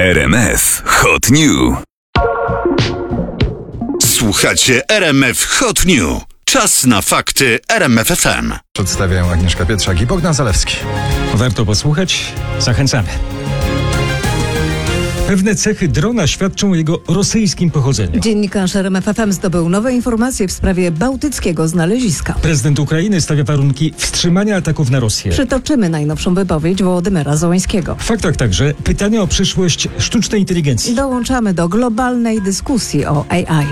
RMF Hot New. Słuchacie RMF Hot New. Czas na fakty RMF FM. Przedstawiają Agnieszka Pietrzak i Bogdan Zalewski. Warto posłuchać? Zachęcamy. Pewne cechy drona świadczą o jego rosyjskim pochodzeniu. Dziennikarz RMF FM zdobył nowe informacje w sprawie bałtyckiego znaleziska. Prezydent Ukrainy stawia warunki wstrzymania ataków na Rosję. Przytoczymy najnowszą wypowiedź Wołodymyra Zełenskiego. W faktach także pytania o przyszłość sztucznej inteligencji. Dołączamy do globalnej dyskusji o AI.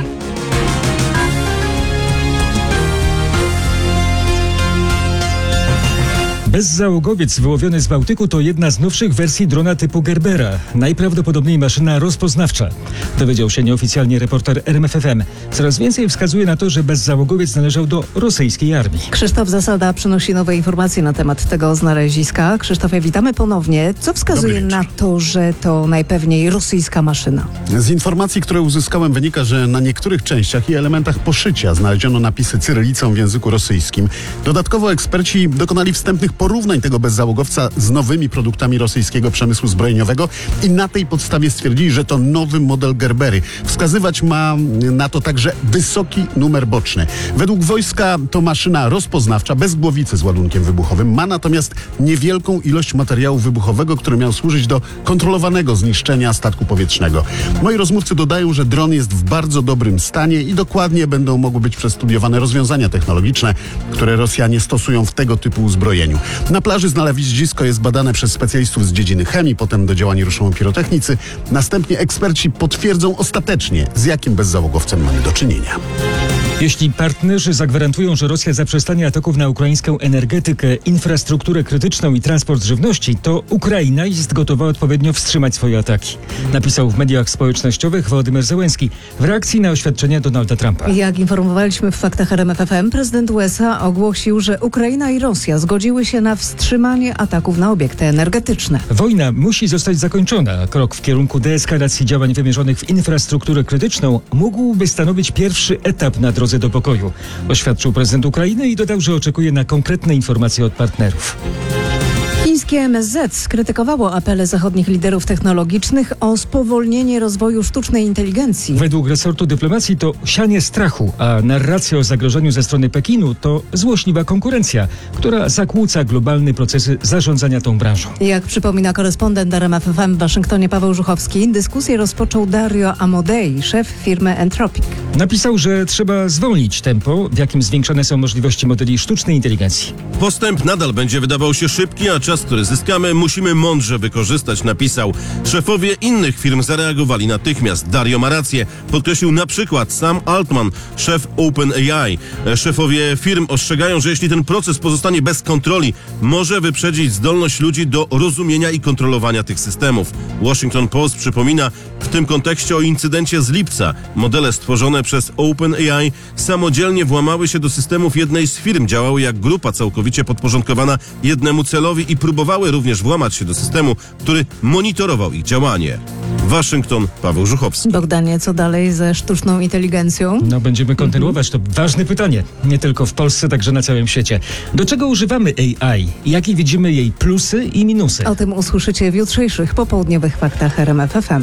Bezzałogowiec wyłowiony z Bałtyku to jedna z nowszych wersji drona typu Gerbera. Najprawdopodobniej maszyna rozpoznawcza. Dowiedział się nieoficjalnie reporter RMF FM. Coraz więcej wskazuje na to, że bezzałogowiec należał do rosyjskiej armii. Krzysztof Zasada przynosi nowe informacje na temat tego znaleziska. Krzysztofie, witamy ponownie. Co wskazuje na to, że to najpewniej rosyjska maszyna? Z informacji, które uzyskałem, wynika, że na niektórych częściach i elementach poszycia znaleziono napisy cyrylicą w języku rosyjskim. Dodatkowo eksperci dokonali wstępnych porównań tego bezzałogowca z nowymi produktami rosyjskiego przemysłu zbrojeniowego i na tej podstawie stwierdzili, że to nowy model Gerbery. Wskazywać ma na to także wysoki numer boczny. Według wojska to maszyna rozpoznawcza bez głowicy z ładunkiem wybuchowym. Ma natomiast niewielką ilość materiału wybuchowego, który miał służyć do kontrolowanego zniszczenia statku powietrznego. Moi rozmówcy dodają, że dron jest w bardzo dobrym stanie i dokładnie będą mogły być przestudiowane rozwiązania technologiczne, które Rosjanie stosują w tego typu uzbrojeniu. Na plaży znalezisko jest badane przez specjalistów z dziedziny chemii, potem do działań ruszą pirotechnicy. Następnie eksperci potwierdzą ostatecznie, z jakim bezzałogowcem mamy do czynienia. Jeśli partnerzy zagwarantują, że Rosja zaprzestanie ataków na ukraińską energetykę, infrastrukturę krytyczną i transport żywności, to Ukraina jest gotowa odpowiednio wstrzymać swoje ataki. Napisał w mediach społecznościowych Wołodymyr Zełenski w reakcji na oświadczenia Donalda Trumpa. Jak informowaliśmy w faktach RMF FM, prezydent USA ogłosił, że Ukraina i Rosja zgodziły się na wstrzymanie ataków na obiekty energetyczne. Wojna musi zostać zakończona. Krok w kierunku deeskalacji działań wymierzonych w infrastrukturę krytyczną mógłby stanowić pierwszy etap na drodze do pokoju, oświadczył prezydent Ukrainy i dodał, że oczekuje na konkretne informacje od partnerów. Chińskie MSZ skrytykowało apele zachodnich liderów technologicznych o spowolnienie rozwoju sztucznej inteligencji. Według resortu dyplomacji to sianie strachu, a narracja o zagrożeniu ze strony Pekinu to złośliwa konkurencja, która zakłóca globalne procesy zarządzania tą branżą. Jak przypomina korespondent RMF FM w Waszyngtonie Paweł Żuchowski, dyskusję rozpoczął Dario Amodei, szef firmy Anthropic. Napisał, że trzeba zwolnić tempo, w jakim zwiększane są możliwości modeli sztucznej inteligencji. Postęp nadal będzie wydawał się szybki, a czas, który zyskamy, musimy mądrze wykorzystać, napisał. Szefowie innych firm zareagowali natychmiast. Dario ma rację, podkreślił na przykład Sam Altman, szef OpenAI. Szefowie firm ostrzegają, że jeśli ten proces pozostanie bez kontroli, może wyprzedzić zdolność ludzi do rozumienia i kontrolowania tych systemów. Washington Post przypomina w tym kontekście o incydencie z lipca. Modele stworzone przez OpenAI samodzielnie włamały się do systemów jednej z firm, działały jak grupa całkowicie podporządkowana jednemu celowi i próbowały również włamać się do systemu, który monitorował ich działanie. Waszyngton, Paweł Żuchowski. Bogdanie, co dalej ze sztuczną inteligencją? Będziemy kontynuować. To ważne pytanie. Nie tylko w Polsce, także na całym świecie. Do czego używamy AI? Jakie widzimy jej plusy i minusy? O tym usłyszycie w jutrzejszych popołudniowych faktach RMF FM.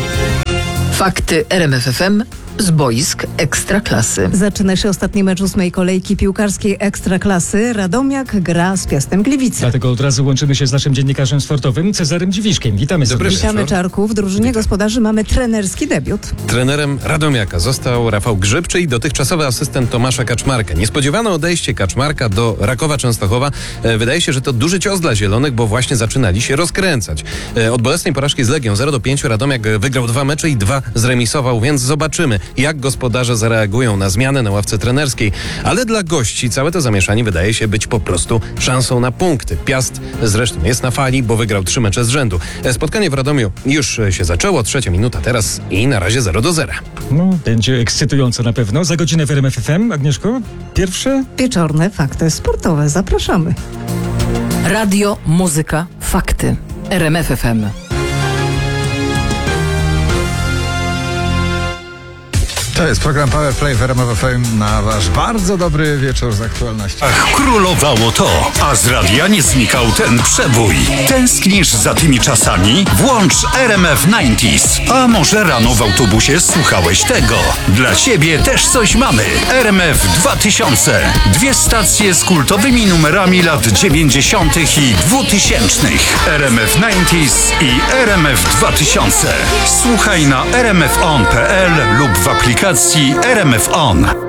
Fakty RMF FM z boisk Ekstraklasy. Zaczyna się ostatni mecz 8. kolejki piłkarskiej Ekstraklasy. Radomiak gra z Piastem Gliwice. Dlatego od razu łączymy się z naszym dziennikarzem sportowym Cezarym Dziwiszkiem. Witamy serdecznie. Witamy, Czarku. W drużynie gospodarzy mamy trenerski debiut. Trenerem Radomiaka został Rafał Grzyb, czyli dotychczasowy asystent Tomasza Kaczmarka. Niespodziewane odejście Kaczmarka do Rakowa Częstochowa. Wydaje się, że to duży cios dla zielonych, bo właśnie zaczynali się rozkręcać. Od bolesnej porażki z Legią 0-5 Radomiak wygrał 2 mecze i 2 zremisował, więc zobaczymy, jak gospodarze zareagują na zmianę na ławce trenerskiej. Ale dla gości całe to zamieszanie wydaje się być po prostu szansą na punkty. Piast zresztą jest na fali, bo wygrał 3 mecze z rzędu. Spotkanie w Radomiu już się zaczęło, 3. minuta teraz i na razie 0-0. Będzie ekscytująco na pewno. Za godzinę w RMF FM. Agnieszko, pierwsze? Wieczorne fakty sportowe. Zapraszamy. Radio, muzyka, fakty. RMF FM. To jest program Power Play w RMF FM na wasz bardzo dobry wieczór z aktualności. Ach, królowało to, a z radia nie znikał ten przebój. Tęsknisz za tymi czasami? Włącz RMF 90s. A może rano w autobusie słuchałeś tego? Dla ciebie też coś mamy. RMF 2000. 2 stacje z kultowymi numerami lat 90. i 2000. RMF 90s i RMF 2000. Słuchaj na rmfon.pl lub w aplikacji RMF On.